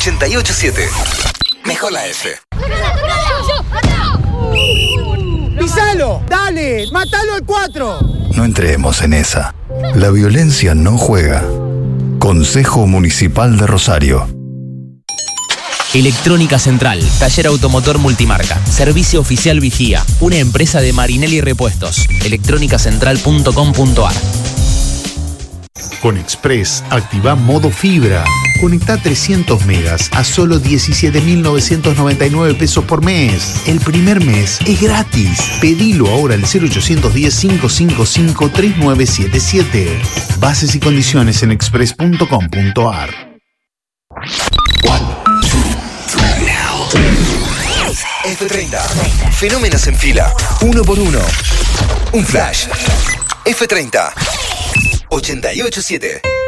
88.7. Mejor la F. ¡Pisalo! ¡Dale! ¡Mátalo al 4! No entremos en esa. La violencia no juega. Consejo Municipal de Rosario. Electrónica Central, taller automotor multimarca, servicio oficial Vigía, una empresa de Marinelli Repuestos, electrónicacentral.com.ar. Con Express, activa modo fibra. Conecta 300 megas a solo 17.999 pesos por mes. El primer mes es gratis. Pedilo ahora al 0810-555-3977. Bases y condiciones en express.com.ar. F30. Fenómenos en fila. Uno por uno. Un flash. F30. 88.7.